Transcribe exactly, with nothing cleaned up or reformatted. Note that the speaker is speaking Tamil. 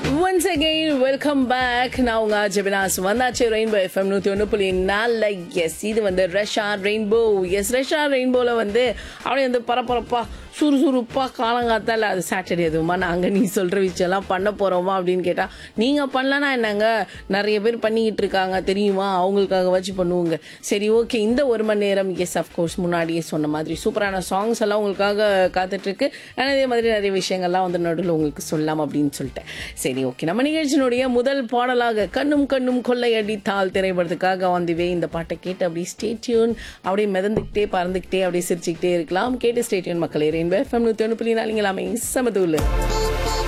Once again, welcome back. நான் உங்க ஜெபினாஸ் வந்தாச்சு ரெயின்போ எஃப்எம் நூற்றி ஒன்று புள்ளி நாலு. எஸ், இது வந்து ரஷ்யா ரெயின்போ. எஸ், ரஷ்யா ரெயின்போவில் வந்து அப்படியே வந்து பரபரப்பா சுறுசுறுப்பா காலங்காத்தால அது சாட்டர்டே எதுவுமா நாங்கள் நீ சொல்கிற விஷயம்லாம் பண்ண போகிறோமா அப்படின்னு கேட்டால் நீங்கள் பண்ணலன்னா என்னங்க, நிறைய பேர் பண்ணிக்கிட்டு இருக்காங்க தெரியுமா, அவங்களுக்காக வச்சு பண்ணுவோங்க. சரி, ஓகே, இந்த ஒரு மணி நேரம் எஸ் அஃப்கோர்ஸ் முன்னாடியே சொன்ன மாதிரி சூப்பரான சாங்ஸ் எல்லாம் உங்களுக்காக காத்துட்ருக்கு. ஆனால் இதே மாதிரி நிறைய விஷயங்கள்லாம் வந்து நடுவில் உங்களுக்கு சொல்லலாம் அப்படின்னு சொல்லிட்டேன். சரி, ஓகே, நம்ம நிகழ்ச்சியினுடைய முதல் பாடலாக கண்ணும் கண்ணும் கொள்ளையடித்தால் திரைப்படத்துக்காக வந்துவே இந்த பாட்டை கேட்டு அப்படியே ஸ்டேட்யூன் அப்படியே மிதந்துக்கிட்டே பறந்துக்கிட்டே அப்படியே சிரிச்சுக்கிட்டே இருக்கலாம். கேட்டு ஸ்டேட்யூன் மக்களே. ரெயின்போ எஃப்எம் நூற்றி ஒன்று புள்ளி நாலு இங்கே எல்லாமே சமதூள்.